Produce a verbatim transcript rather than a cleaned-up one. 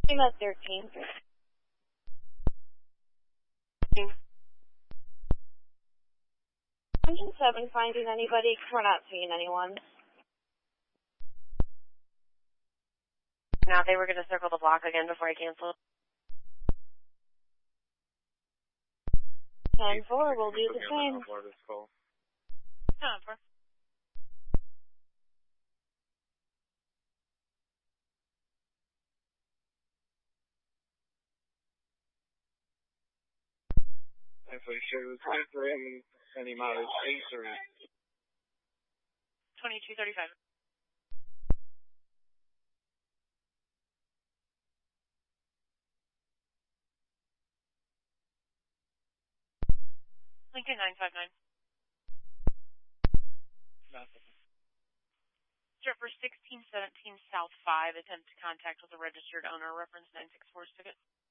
I'm at thirteen. Engine seven finding anybody? We're not seeing anyone. Now they were going to circle the block again before I canceled. ten four, we'll do the same. ten four. If we show three any mileage, eight three. twenty-two thirty-five. Lincoln nine five nine. Nothing. Stripper sixteen seventeen South five, attempt to contact with a registered owner, reference nine six four ticket.